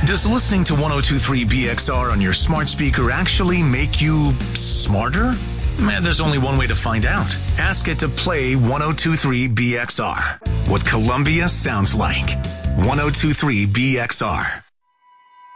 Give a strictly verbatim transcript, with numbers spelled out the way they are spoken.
Does listening to one oh two point three B X R on your smart speaker actually make you smarter? Man, there's only one way to find out. Ask it to play one oh two point three B X R. What Columbia sounds like. one oh two point three B X R.